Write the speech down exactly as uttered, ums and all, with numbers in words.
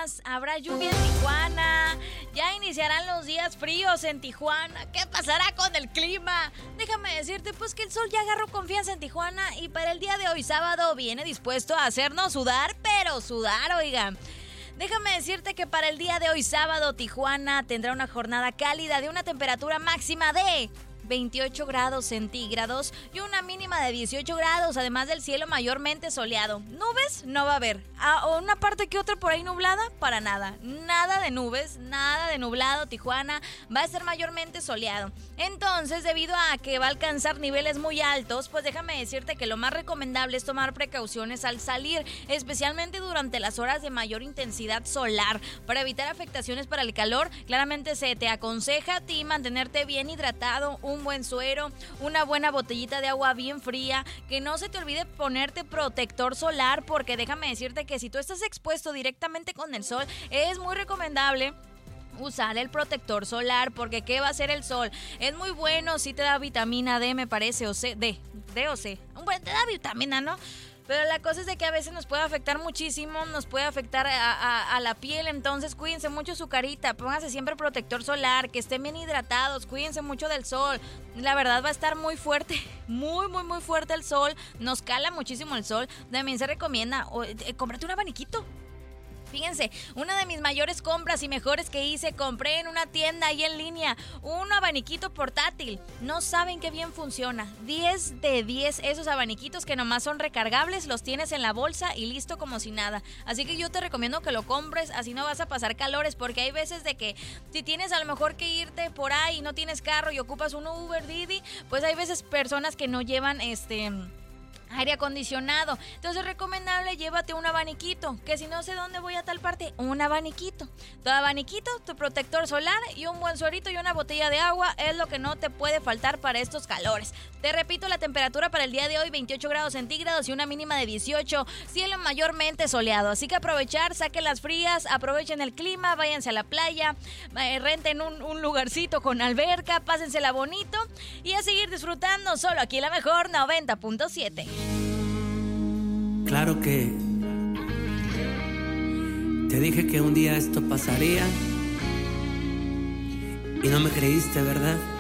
días habrá lluvia en Tijuana. Ya iniciarán los días fríos en Tijuana. ¿Qué pasará con el clima? Déjame decirte pues que el sol ya agarró confianza en Tijuana y para el día de hoy sábado viene dispuesto a hacernos sudar, pero sudar, oigan. Déjame decirte que para el día de hoy sábado Tijuana tendrá una jornada cálida de una temperatura máxima de veintiocho grados centígrados y una mínima de dieciocho grados, además del cielo mayormente soleado. Nubes no va a haber. Ah, o una parte que otra por ahí nublada, para nada. Nada de nubes, nada de nublado. Tijuana va a ser mayormente soleado. Entonces, debido a que va a alcanzar niveles muy altos, pues déjame decirte que lo más recomendable es tomar precauciones al salir, especialmente durante las horas de mayor intensidad solar. Para evitar afectaciones para el calor, claramente se te aconseja a ti mantenerte bien hidratado, un buen suero, una buena botellita de agua bien fría, que no se te olvide ponerte protector solar, porque déjame decirte que si tú estás expuesto directamente con el sol, es muy recomendable usar el protector solar, porque ¿qué va a hacer el sol? Es muy bueno, sí te da vitamina D, me parece, o C, D, D o C, bueno, te da vitamina, ¿no? Pero la cosa es de que a veces nos puede afectar muchísimo, nos puede afectar a, a, a la piel, entonces cuídense mucho su carita, pónganse siempre protector solar, que estén bien hidratados, cuídense mucho del sol. La verdad va a estar muy fuerte, muy, muy, muy fuerte el sol, nos cala muchísimo el sol. También se recomienda, o, eh, cómprate un abaniquito. Fíjense, una de mis mayores compras y mejores que hice, compré en una tienda ahí en línea un abaniquito portátil. No saben qué bien funciona. diez de diez esos abaniquitos que nomás son recargables, los tienes en la bolsa y listo como si nada. Así que yo te recomiendo que lo compres, así no vas a pasar calores, porque hay veces de que si tienes a lo mejor que irte por ahí y no tienes carro y ocupas un Uber, Didi, pues hay veces personas que no llevan este... aire acondicionado. Entonces es recomendable, llévate un abaniquito, que si no sé dónde voy a tal parte, un abaniquito. Tu abaniquito, tu protector solar y un buen suerito y una botella de agua es lo que no te puede faltar para estos calores. Te repito, la temperatura para el día de hoy, veintiocho grados centígrados y una mínima de dieciocho, cielo mayormente soleado. Así que aprovechar, saquen las frías, aprovechen el clima, váyanse a la playa, eh, renten un, un lugarcito con alberca, pásensela bonito y a seguir disfrutando solo aquí la mejor noventa punto siete. Claro que te dije que un día esto pasaría y no me creíste, ¿verdad?